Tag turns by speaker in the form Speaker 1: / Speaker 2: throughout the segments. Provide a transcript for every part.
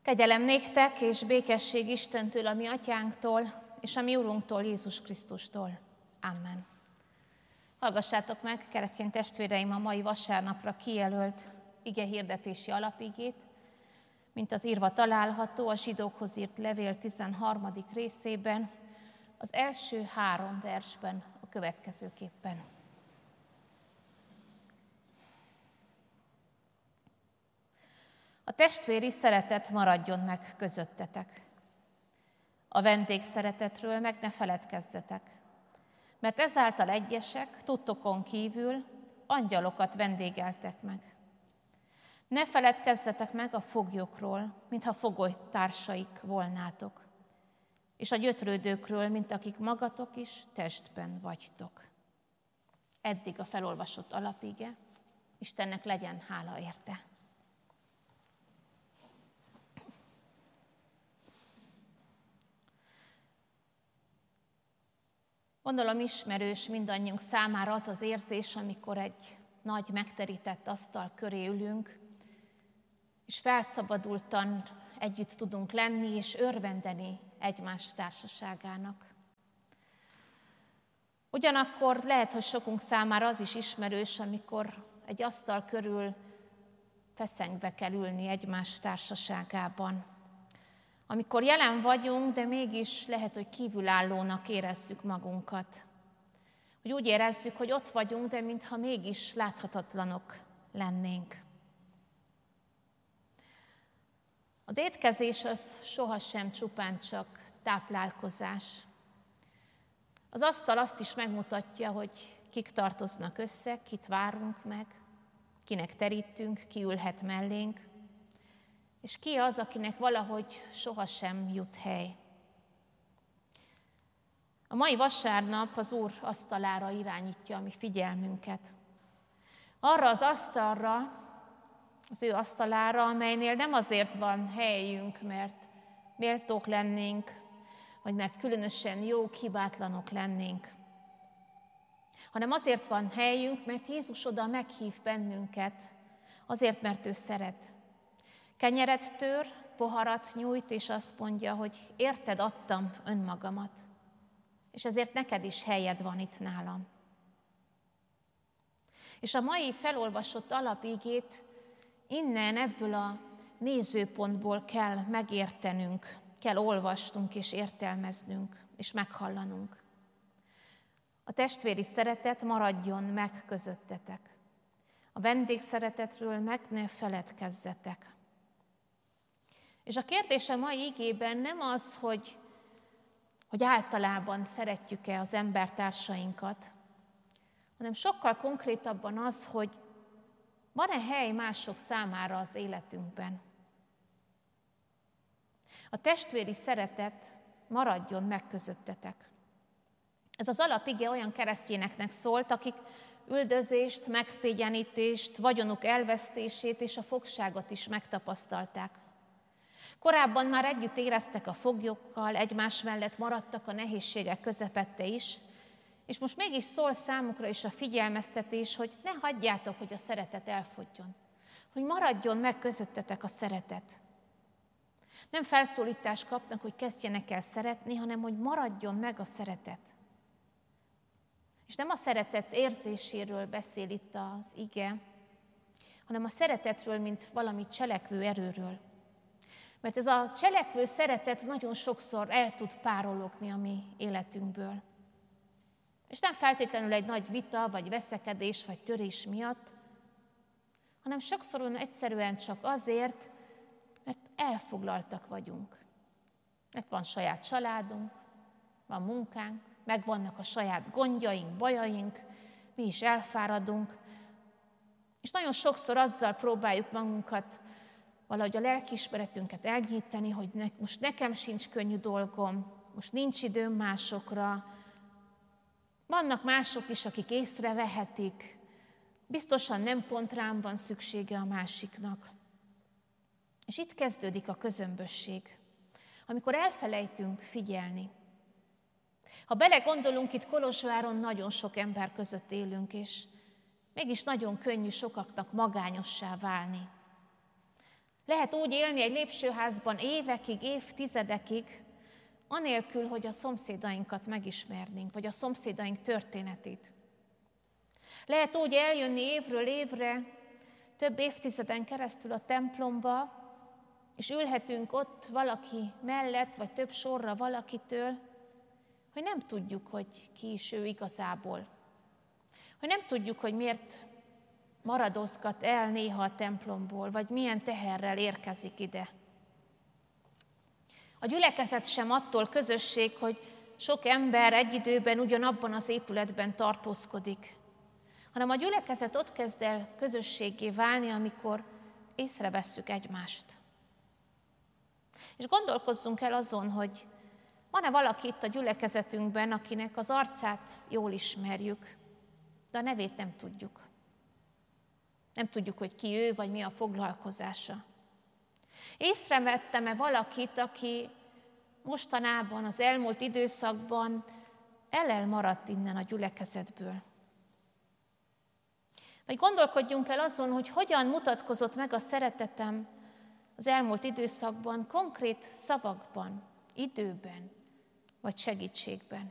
Speaker 1: Kegyelem néktek és békesség Istentől, a mi atyánktól, és a mi Urunktól, Jézus Krisztustól. Amen. Hallgassátok meg, keresztény testvéreim, a mai vasárnapra kijelölt igehirdetési alapigét, mint az írva található a zsidókhoz írt levél 13. részében, az első 3 versben a következőképpen. A testvéri szeretet maradjon meg közöttetek. A vendégszeretetről meg ne feledkezzetek, mert ezáltal egyesek tudtokon kívül angyalokat vendégeltek meg. Ne feledkezzetek meg a foglyokról, mintha fogolytársaik volnátok, és a gyötrődőkről, mint akik magatok is testben vagytok. Eddig a felolvasott alapige, Istennek legyen hála érte. Gondolom ismerős mindannyiunk számára az az érzés, amikor egy nagy megterített asztal köré ülünk, és felszabadultan együtt tudunk lenni és örvendeni egymás társaságának. Ugyanakkor lehet, hogy sokunk számára az is ismerős, amikor egy asztal körül feszengve kell ülni egymás társaságában. Amikor jelen vagyunk, de mégis lehet, hogy kívülállónak érezzük magunkat. Hogy úgy érezzük, hogy ott vagyunk, de mintha mégis láthatatlanok lennénk. Az étkezés az sohasem csupán csak táplálkozás. Az asztal azt is megmutatja, hogy kik tartoznak össze, kit várunk meg, kinek terítünk, ki ülhet mellénk, és ki az, akinek valahogy sohasem jut hely. A mai vasárnap az Úr asztalára irányítja a mi figyelmünket. Arra az asztalra, az ő asztalára, amelynél nem azért van helyünk, mert méltók lennénk, vagy mert különösen jók, hibátlanok lennénk, hanem azért van helyünk, mert Jézus oda meghív bennünket, azért, mert ő szeret. Kenyeret tör, poharat nyújt, és azt mondja, hogy érted adtam önmagamat, és ezért neked is helyed van itt nálam. És a mai felolvasott alapigét innen, ebből a nézőpontból kell megértenünk, kell olvasnunk és értelmeznünk, és meghallanunk. A testvéri szeretet maradjon meg közöttetek. A vendégszeretetről meg ne feledkezzetek. És a kérdés a mai igében nem az, hogy általában szeretjük-e az embertársainkat, hanem sokkal konkrétabban az, hogy van-e hely mások számára az életünkben. A testvéri szeretet maradjon meg közöttetek. Ez az alapige olyan keresztényeknek szólt, akik üldözést, megszégyenítést, vagyonuk elvesztését és a fogságot is megtapasztalták. Korábban már együtt éreztek a foglyokkal, egymás mellett maradtak a nehézségek közepette is, és most mégis szól számukra is a figyelmeztetés, hogy ne hagyjátok, hogy a szeretet elfogyjon, hogy maradjon meg közöttetek a szeretet. Nem felszólítást kapnak, hogy kezdjenek el szeretni, hanem hogy maradjon meg a szeretet. És nem a szeretet érzéséről beszél itt az ige, hanem a szeretetről, mint valami cselekvő erőről. Mert ez a cselekvő szeretet nagyon sokszor el tud párologni a mi életünkből. És nem feltétlenül egy nagy vita, vagy veszekedés, vagy törés miatt, hanem sokszor egyszerűen csak azért, mert elfoglaltak vagyunk. Mert van saját családunk, van munkánk, megvannak a saját gondjaink, bajaink, mi is elfáradunk, és nagyon sokszor azzal próbáljuk magunkat valahogy a lelkiismeretünket elnyitani, hogy most nekem sincs könnyű dolgom, most nincs időm másokra. Vannak mások is, akik észrevehetik, biztosan nem pont rám van szüksége a másiknak. És itt kezdődik a közömbösség, amikor elfelejtünk figyelni. Ha belegondolunk, itt Kolozsváron nagyon sok ember között élünk, és mégis nagyon könnyű sokaknak magányossá válni. Lehet úgy élni egy lépcsőházban évekig, évtizedekig, anélkül, hogy a szomszédainkat megismernénk, vagy a szomszédaink történetét. Lehet úgy eljönni évről évre, több évtizeden keresztül a templomba, és ülhetünk ott valaki mellett, vagy több sorra valakitől, hogy nem tudjuk, hogy ki is ő igazából. Hogy nem tudjuk, hogy miért maradozgat el néha a templomból, vagy milyen teherrel érkezik ide. A gyülekezet sem attól közösség, hogy sok ember egy időben ugyanabban az épületben tartózkodik, hanem a gyülekezet ott kezd el közösséggé válni, amikor észrevesszük egymást. És gondolkozzunk el azon, hogy van-e valaki itt a gyülekezetünkben, akinek az arcát jól ismerjük, de a nevét nem tudjuk. Nem tudjuk, hogy ki ő, vagy mi a foglalkozása. Észrevettem-e valakit, aki mostanában, az elmúlt időszakban elmaradt innen a gyülekezetből? Vagy gondolkodjunk el azon, hogy hogyan mutatkozott meg a szeretetem az elmúlt időszakban, konkrét szavakban, időben, vagy segítségben.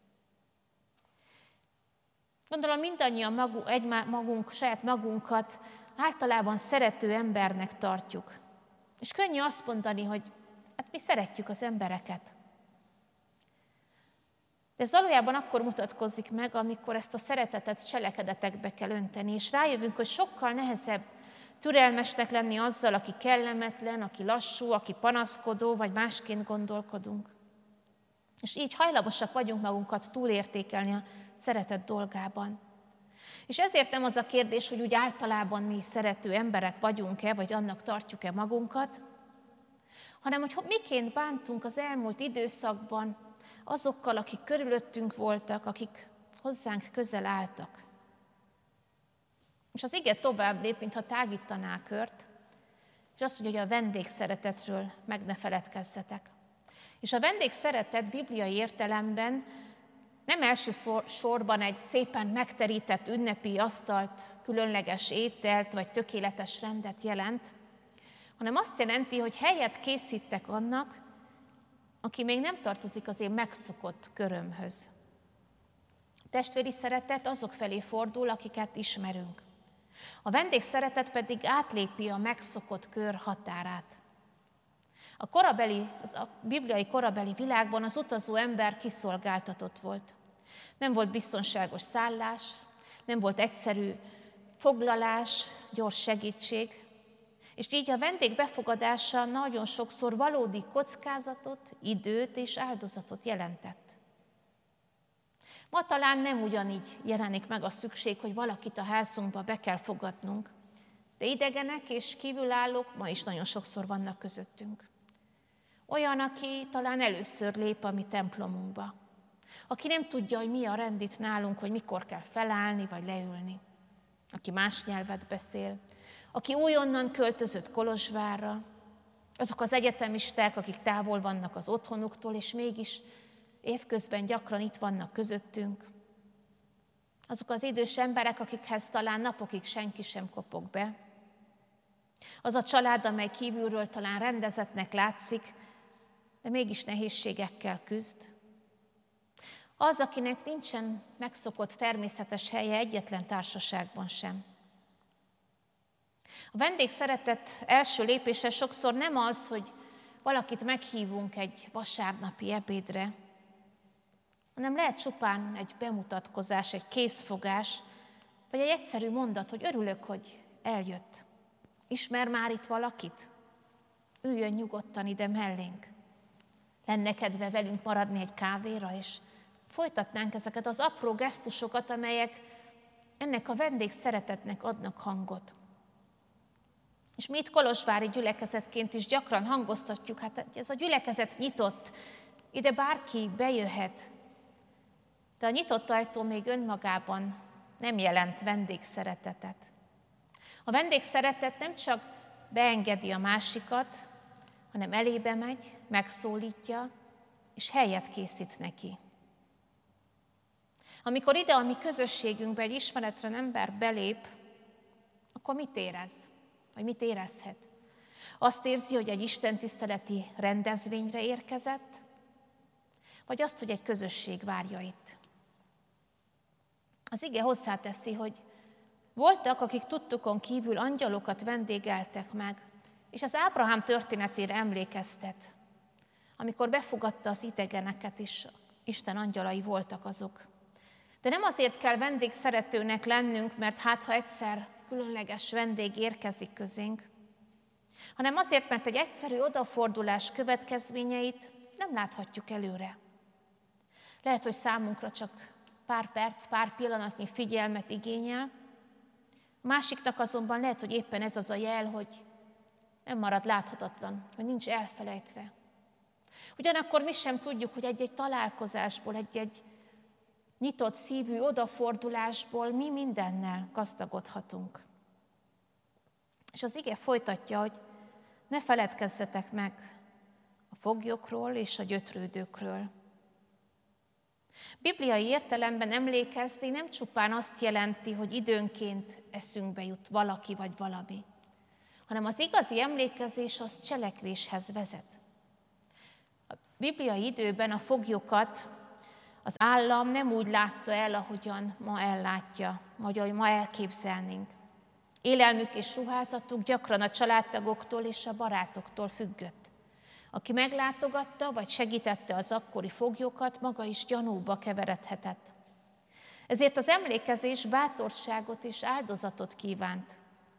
Speaker 1: Gondolom mindannyian saját magunkat általában szerető embernek tartjuk. És könnyű azt mondani, hogy hát mi szeretjük az embereket. De ez valójában akkor mutatkozik meg, amikor ezt a szeretetet cselekedetekbe kell önteni, és rájövünk, hogy sokkal nehezebb türelmesnek lenni azzal, aki kellemetlen, aki lassú, aki panaszkodó, vagy másként gondolkodunk. És így hajlamosak vagyunk magunkat túlértékelni a szeretet dolgában. És ezért nem az a kérdés, hogy úgy általában mi szerető emberek vagyunk-e, vagy annak tartjuk-e magunkat, hanem hogy miként bántunk az elmúlt időszakban azokkal, akik körülöttünk voltak, akik hozzánk közel álltak. És az ige tovább lép, mintha tágítaná a kört, és azt mondja, hogy a vendégszeretetről meg ne feledkezzetek. És a vendégszeretet bibliai értelemben nem elsősorban egy szépen megterített ünnepi asztalt, különleges ételt vagy tökéletes rendet jelent, hanem azt jelenti, hogy helyet készítek annak, aki még nem tartozik az én megszokott körömhöz. A testvéri szeretet azok felé fordul, akiket ismerünk. A vendégszeretet pedig átlépi a megszokott kör határát. A bibliai korabeli világban az utazó ember kiszolgáltatott volt. Nem volt biztonságos szállás, nem volt egyszerű foglalás, gyors segítség, és így a vendég befogadása nagyon sokszor valódi kockázatot, időt és áldozatot jelentett. Ma talán nem ugyanígy jelenik meg a szükség, hogy valakit a házunkba be kell fogadnunk, de idegenek és kívülállók ma is nagyon sokszor vannak közöttünk. Olyan, aki talán először lép a mi templomunkba, aki nem tudja, hogy mi a rend itt nálunk, hogy mikor kell felállni vagy leülni, aki más nyelvet beszél, aki újonnan költözött Kolozsvárra, azok az egyetemisták, akik távol vannak az otthonuktól, és mégis évközben gyakran itt vannak közöttünk, azok az idős emberek, akikhez talán napokig senki sem kopog be, az a család, amely kívülről talán rendezettnek látszik, de mégis nehézségekkel küzd. Az, akinek nincsen megszokott természetes helye egyetlen társaságban sem. A vendégszeretet első lépése sokszor nem az, hogy valakit meghívunk egy vasárnapi ebédre, hanem lehet csupán egy bemutatkozás, egy készfogás, vagy egy egyszerű mondat, hogy örülök, hogy eljött. Ismer már itt valakit? Üljön nyugodtan ide mellénk. Lenne kedve velünk maradni egy kávéra, és folytatnánk ezeket az apró gesztusokat, amelyek ennek a vendégszeretetnek adnak hangot. És mi itt kolozsvári gyülekezetként is gyakran hangoztatjuk, hát ez a gyülekezet nyitott, ide bárki bejöhet, de a nyitott ajtó még önmagában nem jelent vendégszeretetet. A vendégszeretet nem csak beengedi a másikat, hanem elébe megy, megszólítja, és helyet készít neki. Amikor ide a mi közösségünkbe egy ismeretlen ember belép, akkor mit érez? Vagy mit érezhet? Azt érzi, hogy egy istentiszteleti rendezvényre érkezett, vagy azt, hogy egy közösség várja itt. Az ige hozzáteszi, hogy voltak, akik tudtukon kívül angyalokat vendégeltek meg, és az Ábrahám történetére emlékeztet, amikor befogadta az idegeneket is, Isten angyalai voltak azok. De nem azért kell vendégszeretőnek lennünk, mert ha egyszer különleges vendég érkezik közénk, hanem azért, mert egy egyszerű odafordulás következményeit nem láthatjuk előre. Lehet, hogy számunkra csak pár perc, pár pillanatnyi figyelmet igényel, a másiknak azonban lehet, hogy éppen ez az a jel, hogy nem marad láthatatlan, hogy nincs elfelejtve. Ugyanakkor mi sem tudjuk, hogy egy-egy találkozásból, egy-egy nyitott szívű odafordulásból mi mindennel gazdagodhatunk. És az ige folytatja, hogy ne feledkezzetek meg a foglyokról és a gyötrődőkről. Bibliai értelemben emlékezni nem csupán azt jelenti, hogy időnként eszünkbe jut valaki vagy valami, hanem az igazi emlékezés az cselekvéshez vezet. A bibliai időben a foglyokat az állam nem úgy látta el, ahogyan ma ellátja, vagy ahogy ma elképzelnénk. Élelmük és ruházatuk gyakran a családtagoktól és a barátoktól függött. Aki meglátogatta, vagy segítette az akkori foglyokat, maga is gyanúba keveredhetett. Ezért az emlékezés bátorságot és áldozatot kívánt.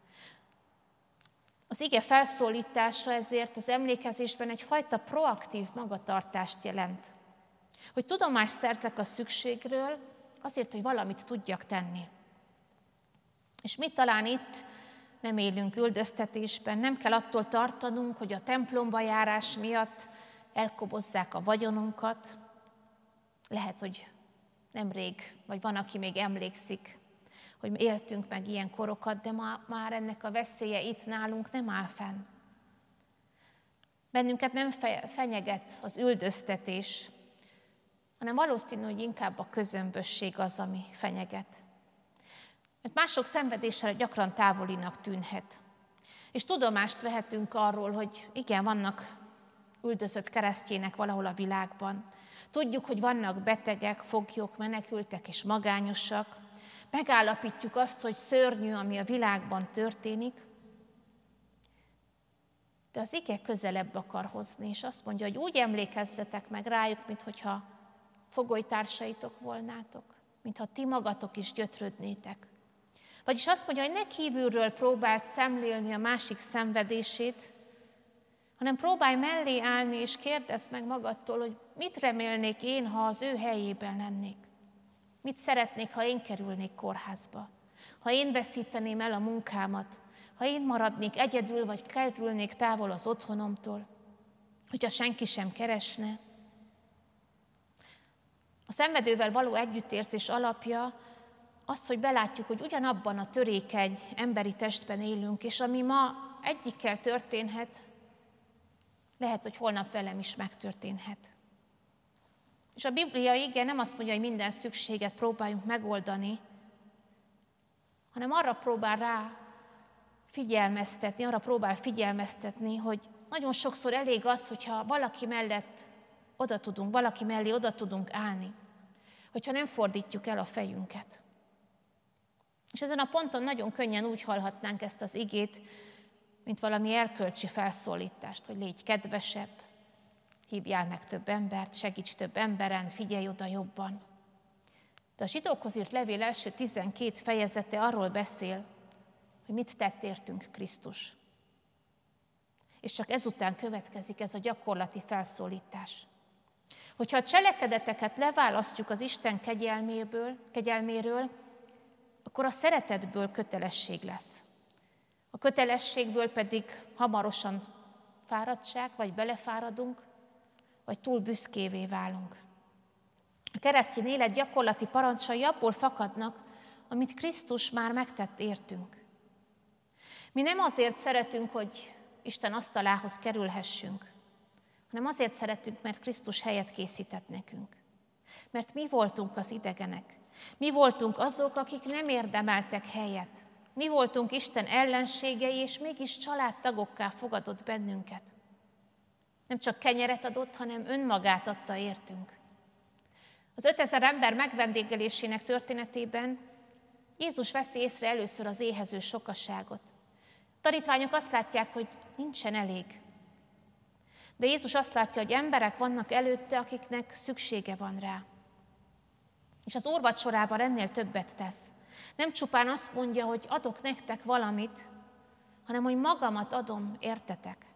Speaker 1: Az ige felszólítása ezért az emlékezésben egyfajta proaktív magatartást jelent. Hogy tudomást szerzek a szükségről, azért, hogy valamit tudjak tenni. És mi talán itt nem élünk üldöztetésben, nem kell attól tartanunk, hogy a templomba járás miatt elkobozzák a vagyonunkat. Lehet, hogy nemrég, vagy van, aki még emlékszik, hogy éltünk meg ilyen korokat, de már ennek a veszélye itt nálunk nem áll fenn. Bennünket nem fenyeget az üldöztetés, hanem valószínű, hogy inkább a közömbösség az, ami fenyeget. Mert mások szenvedéssel gyakran távolinak tűnhet. És tudomást vehetünk arról, hogy igen, vannak üldözött keresztjének valahol a világban. Tudjuk, hogy vannak betegek, foglyok, menekültek és magányosak. Megállapítjuk azt, hogy szörnyű, ami a világban történik. De az ige közelebb akar hozni, és azt mondja, hogy úgy emlékezzetek meg rájuk, minthogyha fogolytársaitok volnátok, mintha ti magatok is gyötrődnétek. Vagyis azt mondja, hogy ne kívülről próbáld szemlélni a másik szenvedését, hanem próbálj mellé állni, és kérdezd meg magadtól, hogy mit remélnék én, ha az ő helyében lennék. Mit szeretnék, ha én kerülnék kórházba? Ha én veszíteném el a munkámat? Ha én maradnék egyedül, vagy kerülnék távol az otthonomtól? Hogyha senki sem keresne? A szenvedővel való együttérzés alapja az, hogy belátjuk, hogy ugyanabban a törékeny emberi testben élünk, és ami ma egyikkel történhet, lehet, hogy holnap velem is megtörténhet. És a Biblia ige nem azt mondja, hogy minden szükséget próbáljunk megoldani, hanem arra próbál figyelmeztetni, hogy nagyon sokszor elég az, hogyha valaki mellé oda tudunk állni, hogyha nem fordítjuk el a fejünket. És ezen a ponton nagyon könnyen úgy hallhatnánk ezt az igét, mint valami erkölcsi felszólítást, hogy légy kedvesebb, hívjál meg több embert, segíts több emberen, figyelj oda jobban. De a zsidókhoz írt levél első 12 fejezete arról beszél, hogy mit tett értünk Krisztus. És csak ezután következik ez a gyakorlati felszólítás. Hogyha a cselekedeteket leválasztjuk az Isten kegyelméről, akkor a szeretetből kötelesség lesz. A kötelességből pedig hamarosan fáradtság, vagy belefáradunk, vagy túl büszkévé válunk. A keresztény élet gyakorlati parancsai abból fakadnak, amit Krisztus már megtett értünk. Mi nem azért szeretünk, hogy Isten asztalához kerülhessünk, hanem azért szeretünk, mert Krisztus helyet készített nekünk. Mert mi voltunk az idegenek. Mi voltunk azok, akik nem érdemeltek helyet. Mi voltunk Isten ellenségei, és mégis családtagokká fogadott bennünket. Nem csak kenyeret adott, hanem önmagát adta értünk. Az 5000 ember megvendégelésének történetében Jézus veszi észre először az éhező sokaságot. A tanítványok azt látják, hogy nincsen elég. De Jézus azt látja, hogy emberek vannak előtte, akiknek szüksége van rá. És az úrvacsorában ennél többet tesz. Nem csupán azt mondja, hogy adok nektek valamit, hanem hogy magamat adom, értetek.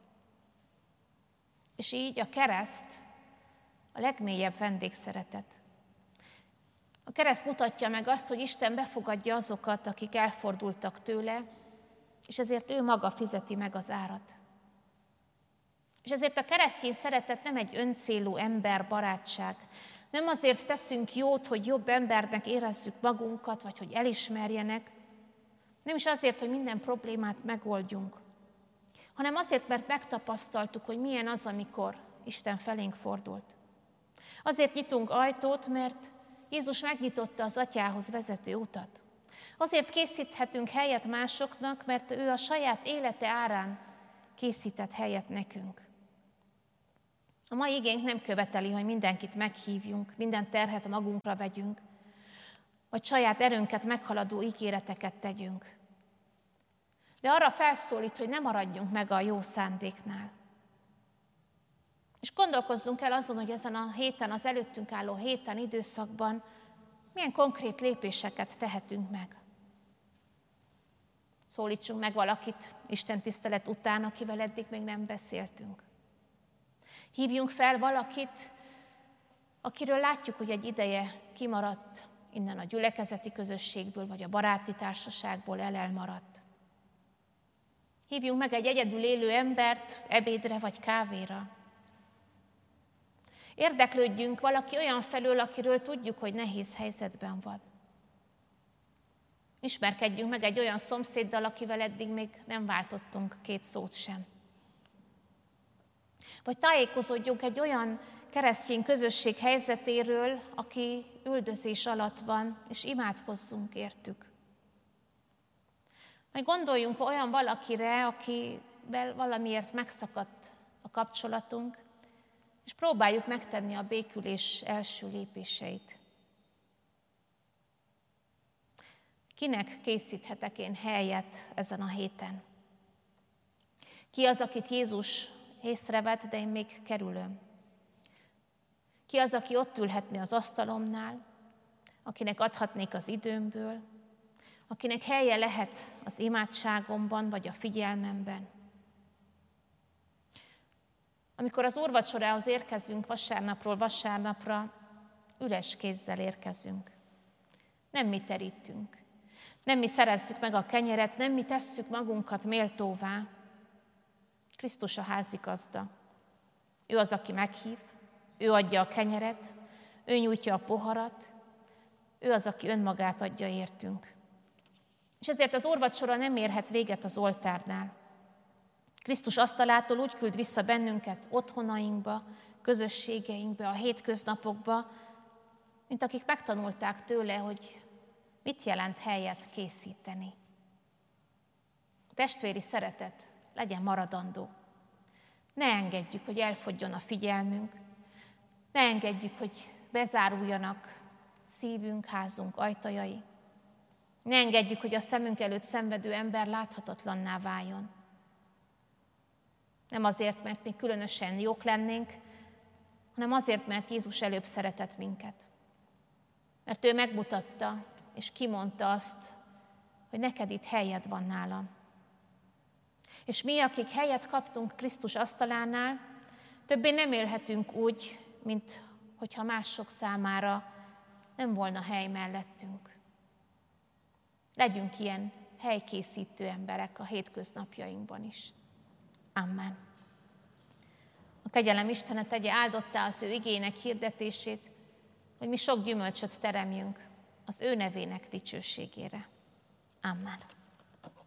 Speaker 1: És így a kereszt a legmélyebb vendégszeretet. A kereszt mutatja meg azt, hogy Isten befogadja azokat, akik elfordultak tőle, és ezért ő maga fizeti meg az árat. És ezért a keresztény szeretet nem egy öncélú emberbarátság. Nem azért teszünk jót, hogy jobb embernek érezzük magunkat, vagy hogy elismerjenek. Nem is azért, hogy minden problémát megoldjunk, hanem azért, mert megtapasztaltuk, hogy milyen az, amikor Isten felénk fordult. Azért nyitunk ajtót, mert Jézus megnyitotta az Atyához vezető utat. Azért készíthetünk helyet másoknak, mert ő a saját élete árán készített helyet nekünk. A mai igénk nem követeli, hogy mindenkit meghívjunk, minden terhet magunkra vegyünk, vagy saját erőnket meghaladó ígéreteket tegyünk. De arra felszólít, hogy ne maradjunk meg a jó szándéknál. És gondolkozzunk el azon, hogy ezen a héten, az előttünk álló héten, időszakban milyen konkrét lépéseket tehetünk meg. Szólítsunk meg valakit Isten tisztelet után, akivel eddig még nem beszéltünk. Hívjunk fel valakit, akiről látjuk, hogy egy ideje kimaradt innen a gyülekezeti közösségből, vagy a baráti társaságból elmaradt. Hívjunk meg egy egyedül élő embert ebédre vagy kávéra. Érdeklődjünk valaki olyan felől, akiről tudjuk, hogy nehéz helyzetben van. Ismerkedjünk meg egy olyan szomszéddal, akivel eddig még nem váltottunk két szót sem. Vagy tájékozódjunk egy olyan keresztény közösség helyzetéről, aki üldözés alatt van, és imádkozzunk értük. Vagy gondoljunk olyan valakire, akivel valamiért megszakadt a kapcsolatunk, és próbáljuk megtenni a békülés első lépéseit. Kinek készíthetek én helyet ezen a héten? Ki az, akit Jézus észrevett, de én még kerülöm? Ki az, aki ott ülhetne az asztalomnál, akinek adhatnék az időmből, akinek helye lehet az imádságomban vagy a figyelmemben? Amikor az úrvacsorához érkezünk vasárnapról vasárnapra, üres kézzel érkezünk. Nem mi terítünk, nem mi szerezzük meg a kenyeret, nem mi tesszük magunkat méltóvá. Krisztus a házigazda. Ő az, aki meghív, ő adja a kenyeret, ő nyújtja a poharat, ő az, aki önmagát adja értünk. És ezért az úrvacsora nem érhet véget az oltárnál. Krisztus asztalától úgy küld vissza bennünket otthonainkba, közösségeinkbe, a hétköznapokba, mint akik megtanulták tőle, hogy mit jelent helyet készíteni. A testvéri szeretet legyen maradandó. Ne engedjük, hogy elfogyjon a figyelmünk, ne engedjük, hogy bezáruljanak szívünk, házunk ajtajai. Ne engedjük, hogy a szemünk előtt szenvedő ember láthatatlanná váljon. Nem azért, mert mi különösen jók lennénk, hanem azért, mert Jézus előbb szeretett minket. Mert ő megmutatta és kimondta azt, hogy neked itt helyed van nálam. És mi, akik helyet kaptunk Krisztus asztalánál, többé nem élhetünk úgy, mint hogyha mások számára nem volna hely mellettünk. Legyünk ilyen helykészítő emberek a hétköznapjainkban is. Amen. A kegyelem Istene tegye áldottá az ő igének hirdetését, hogy mi sok gyümölcsöt teremjünk az ő nevének dicsőségére. Amen.